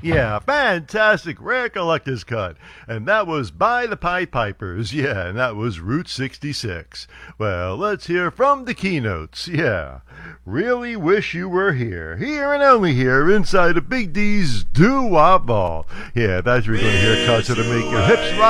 Yeah, fantastic rare collector's cut. And that was By the Pied Pipers. Yeah, and that was Route 66. Well, let's hear from the keynotes. Yeah. Really wish you were here. Here and only here inside of Big D's Doo-Wop Ball. Yeah, that's where you're going to hear cuts that'll make your hips rock.